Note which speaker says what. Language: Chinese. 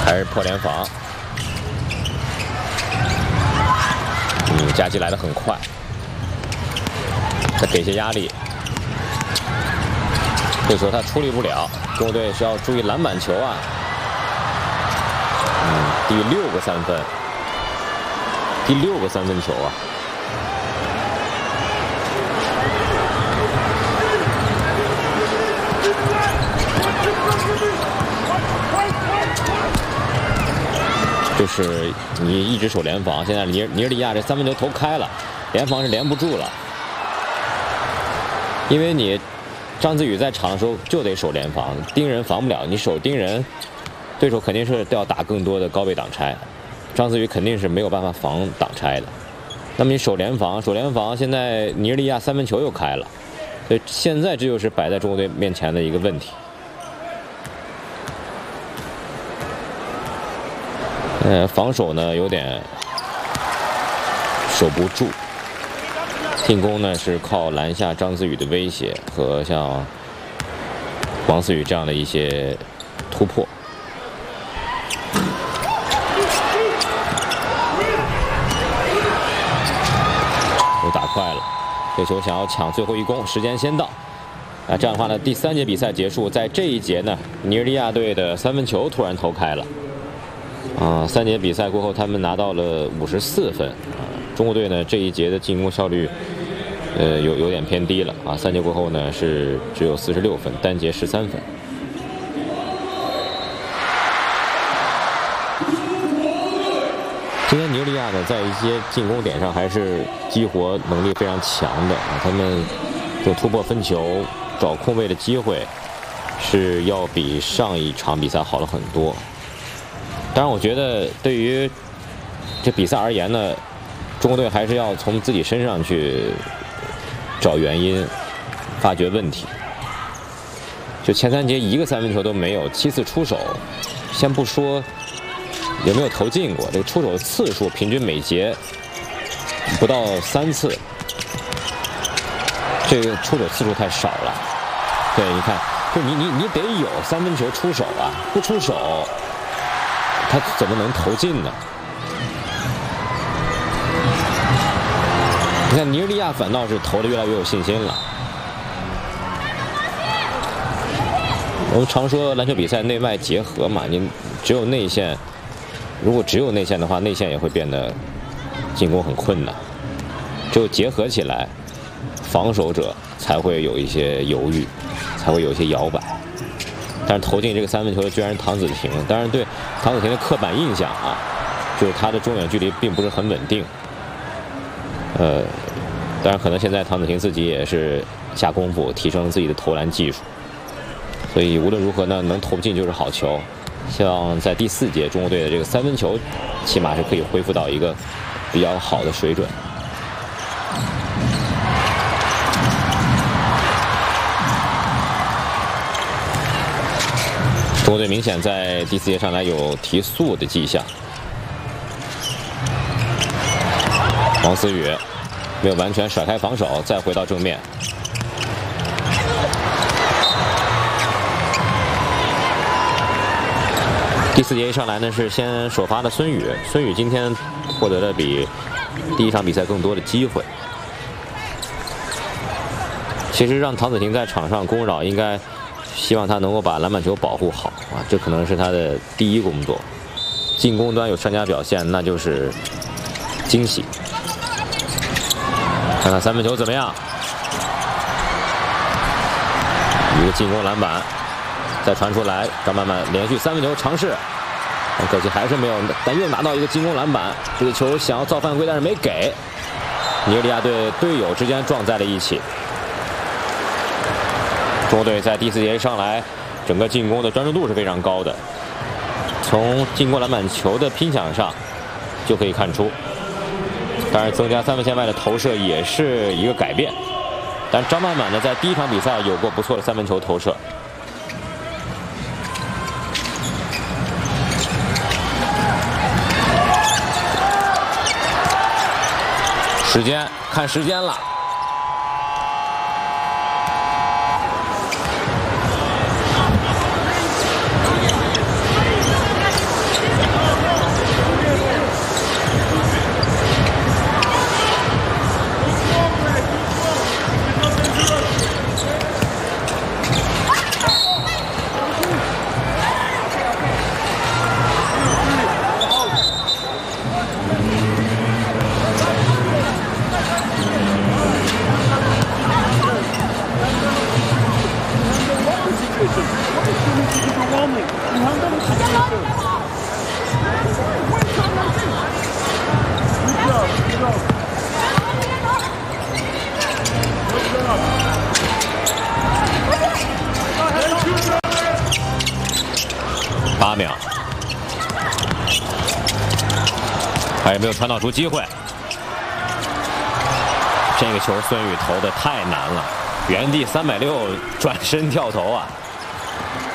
Speaker 1: 还是破联防。夹击来得很快，再给些压力。这时候他处理不了，中国队需要注意篮板球啊。第6个3分，第6个3分球啊。就是你一直守联防，现在尼日利亚这3分球投开了，联防是连不住了，因为你张子宇在场的时候就得守联防，盯人防不了，你守盯人，对手肯定是要打更多的高位挡拆，张子宇肯定是没有办法防挡拆的。那么你守联防，现在尼日利亚3分球又开了，所以现在这就是摆在中国队面前的一个问题。防守呢有点守不住，进攻呢是靠篮下张子宇的威胁和像王思雨这样的一些突破。又打快了，这球想要抢最后一攻，时间先到。这样的话呢，第3节比赛结束，在这一节呢，尼日利亚队的3分球突然投开了。3节比赛过后，他们拿到了54分。中国队呢这一节的进攻效率，有点偏低了啊。3节过后呢是只有46分，单节13分。今天尼日利亚呢在一些进攻点上还是激活能力非常强的啊，他们就突破分球、找空位的机会是要比上一场比赛好了很多。当然，我觉得对于这比赛而言呢，中国队还是要从自己身上去找原因，发掘问题。就前3节一个3分球都没有，7次出手，先不说有没有投进过，这个出手的次数平均每节不到3次，这个出手次数太少了。对，你看，就你得有3分球出手啊，不出手，他怎么能投进呢？你看尼日利亚反倒是投得越来越有信心了。我们常说篮球比赛内外结合嘛，你只有内线，如果只有内线的话，内线也会变得进攻很困难。只有结合起来，防守者才会有一些犹豫，才会有一些摇摆。但是投进这个3分球的居然是唐子婷，当然对唐子婷的刻板印象啊，就是他的中远距离并不是很稳定。当然可能现在唐子婷自己也是下功夫提升自己的投篮技术，所以无论如何呢，能投进就是好球。希望在第4节中国队的这个3分球，起码是可以恢复到一个比较好的水准。中国队明显在第4节上来有提速的迹象。王思雨没有完全甩开防守，再回到正面。第4节一上来呢是先首发的孙宇，孙宇今天获得了比第1场比赛更多的机会。其实让唐子婷在场上攻扰，应该希望他能够把篮板球保护好啊，这可能是他的第一工作。进攻端有善加表现，那就是惊喜。看看3分球怎么样？一个进攻篮板，再传出来，张曼曼连续3分球尝试，但可惜还是没有，但又拿到一个进攻篮板。这个球想要造犯规，但是没给。尼日利亚队队友之间撞在了一起。中国队在第4节上来，整个进攻的专注度是非常高的，从进攻篮板球的拼抢上就可以看出。当然，增加3分线外的投射也是一个改变。但张曼曼呢，在第1场比赛有过不错的3分球投射。时间，看时间了。 8秒，还有没有传导出机会？这个球孙宇投的太难了，原地360转身跳投啊！